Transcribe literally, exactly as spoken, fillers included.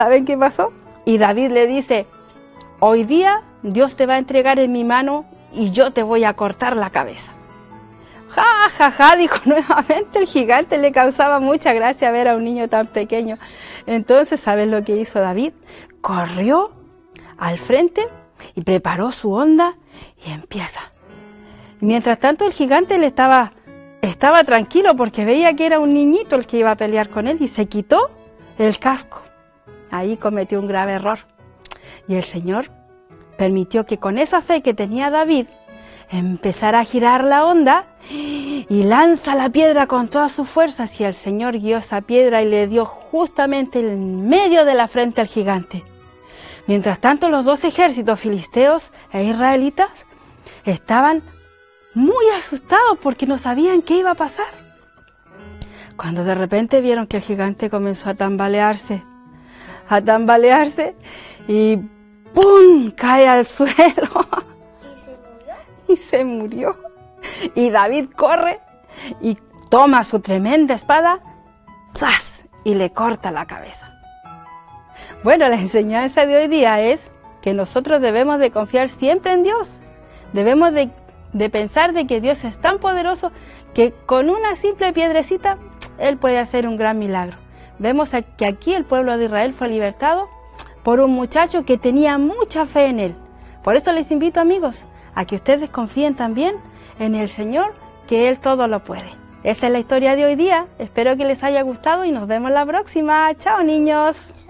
¿Saben qué pasó? Y David le dice, hoy día Dios te va a entregar en mi mano y yo te voy a cortar la cabeza. Ja, ja, ja, dijo nuevamente. El gigante le causaba mucha gracia ver a un niño tan pequeño. Entonces, ¿sabes lo que hizo David? Corrió al frente y preparó su honda y empieza. Mientras tanto, el gigante le estaba, estaba tranquilo porque veía que era un niñito el que iba a pelear con él y se quitó el casco. Ahí cometió un grave error. Y el Señor permitió que con esa fe que tenía David, empezara a girar la onda y lanza la piedra con todas sus fuerzas, y el Señor guió esa piedra y le dio justamente en medio de la frente al gigante. Mientras tanto, los dos ejércitos filisteos e israelitas estaban muy asustados porque no sabían qué iba a pasar. Cuando de repente vieron que el gigante comenzó a tambalearse, a tambalearse y ¡pum!, cae al suelo. Y se murió. Y David corre y toma su tremenda espada, ¡zas!, y le corta la cabeza. Bueno, la enseñanza de hoy día es que nosotros debemos de confiar siempre en Dios. Debemos de, de pensar de que Dios es tan poderoso que con una simple piedrecita Él puede hacer un gran milagro. Vemos que aquí el pueblo de Israel fue libertado por un muchacho que tenía mucha fe en Él. Por eso les invito, amigos, a que ustedes confíen también en el Señor, que Él todo lo puede. Esa es la historia de hoy día. Espero que les haya gustado y nos vemos la próxima. Chao, niños.